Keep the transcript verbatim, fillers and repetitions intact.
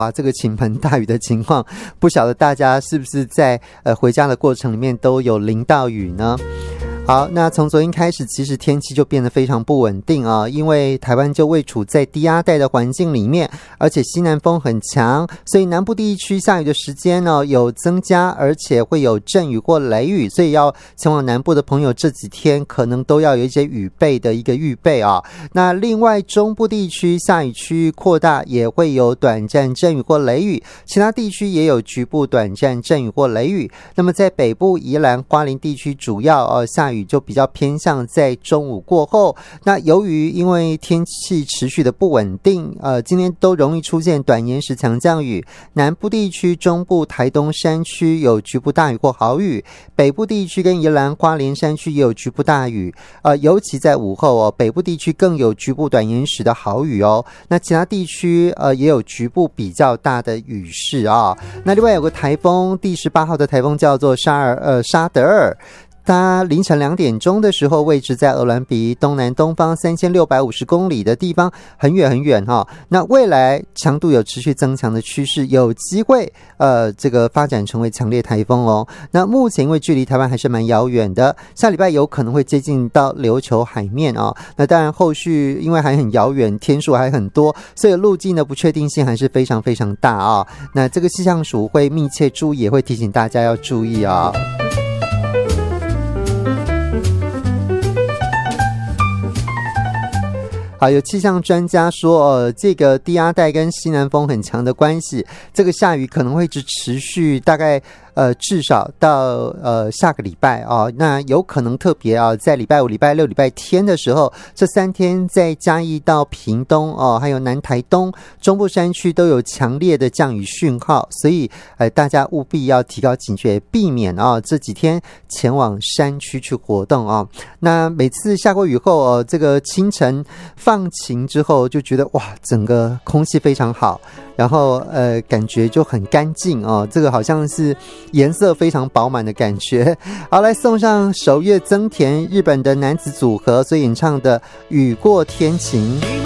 啊，这个倾盆大雨的情况，不晓得大家是不是在呃回家的过程里面都有淋到雨呢？好，那从昨天开始，其实天气就变得非常不稳定啊，因为台湾就位处在低压带的环境里面，而且西南风很强，所以南部地区下雨的时间呢有增加，而且会有阵雨或雷雨，所以要前往南部的朋友这几天可能都要有一些雨备的一个预备啊。那另外中部地区下雨区域扩大，也会有短暂阵雨或雷雨，其他地区也有局部短暂阵雨或雷雨。那么在北部宜兰花莲地区主要呃下雨就比较偏向在中午过后，那由于因为天气持续的不稳定，呃，今天都容易出现短延时强降雨，南部地区、中部、台东山区有局部大雨或豪雨，北部地区跟宜兰花莲山区也有局部大雨，呃，尤其在午后哦，北部地区更有局部短延时的豪雨哦，那其他地区呃也有局部比较大的雨势啊、哦。那另外有个台风，第十八号的台风叫做沙尔呃沙德尔。它凌晨两点钟的时候，位置在鹅銮鼻东南东方三千六百五十公里的地方，很远很远哈。那未来强度有持续增强的趋势，有机会呃这个发展成为强烈台风哦。那目前因为距离台湾还是蛮遥远的，下礼拜有可能会接近到琉球海面啊、哦。那当然后续因为还很遥远，天数还很多，所以路径的不确定性还是非常非常大啊、哦。那这个气象署会密切注意，也会提醒大家要注意啊、哦。好，有气象专家说，呃，这个低压带跟西南风很强的关系，这个下雨可能会一直持续，大概呃至少到呃下个礼拜啊、哦。那有可能特别啊，在礼拜五、礼拜六、礼拜天的时候，这三天在嘉义到屏东哦，还有南台东、中部山区都有强烈的降雨讯号，所以呃大家务必要提高警觉，避免啊、哦、这几天前往山区去活动啊、哦。那每次下过雨后哦，这个清晨放晴之后就觉得哇，整个空气非常好，然后呃感觉就很干净哦，这个好像是颜色非常饱满的感觉。好，来送上首月增田日本的男子组合所演唱的《雨过天晴》。